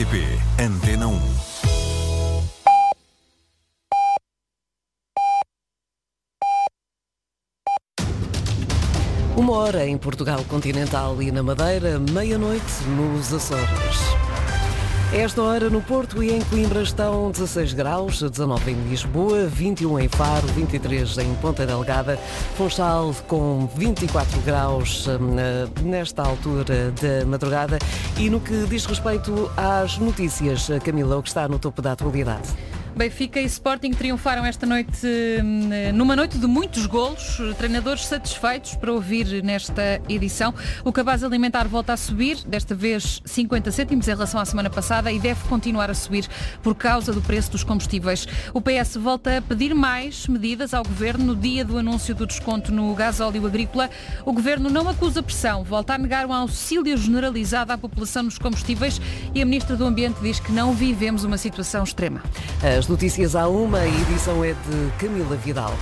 RTP Antena 1. Uma hora em Portugal continental e na Madeira, meia-noite nos Açores. Esta hora no Porto e em Coimbra estão 16 graus, 19 em Lisboa, 21 em Faro, 23 em Ponta Delgada, Funchal com 24 graus nesta altura da madrugada. E no que diz respeito às notícias, Camila, o que está no topo da atualidade? Benfica e Sporting triunfaram esta noite, numa noite de muitos golos, treinadores satisfeitos para ouvir nesta edição. O cabaz alimentar volta a subir, desta vez 50 cêntimos em relação à semana passada, e deve continuar a subir por causa do preço dos combustíveis. O PS volta a pedir mais medidas ao Governo no dia do anúncio do desconto no gasóleo agrícola. O Governo não acusa pressão, volta a negar um auxílio generalizado à população nos combustíveis e a Ministra do Ambiente diz que não vivemos uma situação extrema. As notícias à uma, a edição é de Camila Vidal.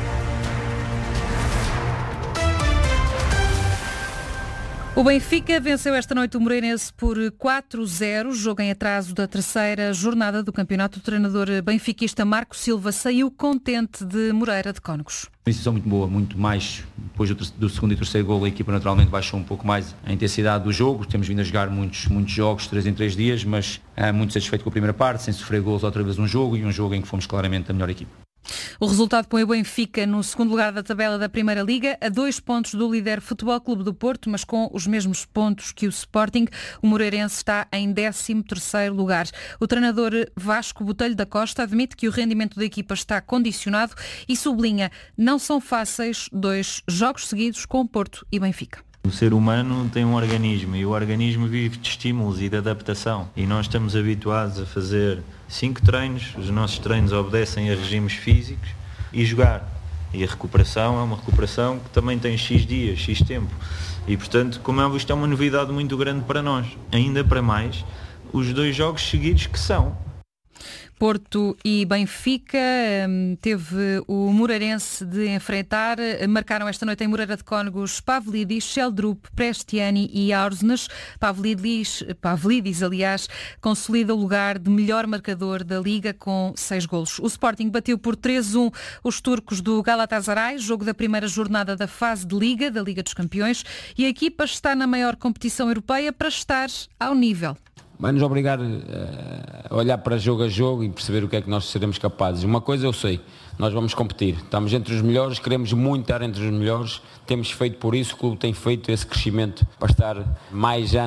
O Benfica venceu esta noite o Moreirense por 4-0, jogo em atraso da terceira jornada do campeonato. O treinador benfiquista Marco Silva saiu contente de Moreira de Cónegos. Uma decisão muito boa, muito mais, depois do segundo e terceiro golo a equipa naturalmente baixou um pouco mais a intensidade do jogo. Temos vindo a jogar muitos jogos, 3 em 3 dias, mas muito satisfeito com a primeira parte, sem sofrer golos outra vez e um jogo em que fomos claramente a melhor equipa. O resultado põe o Benfica no segundo lugar da tabela da Primeira Liga, a 2 pontos do líder Futebol Clube do Porto, mas com os mesmos pontos que o Sporting. O Moreirense está em 13º lugar. O treinador Vasco Botelho da Costa admite que o rendimento da equipa está condicionado e sublinha: não são fáceis 2 jogos seguidos com Porto e Benfica. O ser humano tem um organismo e o organismo vive de estímulos e de adaptação, e nós estamos habituados a fazer 5 treinos, os nossos treinos obedecem a regimes físicos e jogar. E a recuperação é uma recuperação que também tem X dias, X tempo. E portanto, como é visto, é uma novidade muito grande para nós. Ainda para mais, os 2 jogos seguidos que são. Porto e Benfica, teve o Moreirense de enfrentar, marcaram esta noite em Moreira de Cónegos Pavlidis, Sheldrup, Prestiani e Aursnes. Pavlidis, aliás, consolida o lugar de melhor marcador da Liga com 6 golos. O Sporting bateu por 3-1 os turcos do Galatasaray, jogo da primeira jornada da fase de Liga, da Liga dos Campeões, e a equipa está na maior competição europeia para estar ao nível. Vai nos obrigar a olhar para jogo a jogo e perceber o que é que nós seremos capazes. Uma coisa eu sei, nós vamos competir. Estamos entre os melhores, queremos muito estar entre os melhores. Temos feito por isso, o clube tem feito esse crescimento para estar mais anos